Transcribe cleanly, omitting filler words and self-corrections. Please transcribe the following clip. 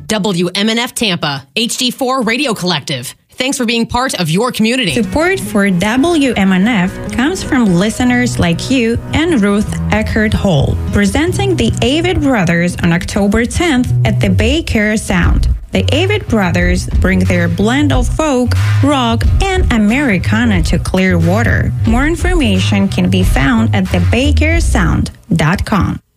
WMNF Tampa, HD4 Radio Collective. Thanks for being part of your community. Support for WMNF comes from listeners like you and Ruth Eckert Hall, presenting the Avid Brothers on October 10th at the Bay Care Sound. The Avid Brothers bring their blend of folk, rock, and Americana to Clearwater. More information can be found at thebaycaresound.com.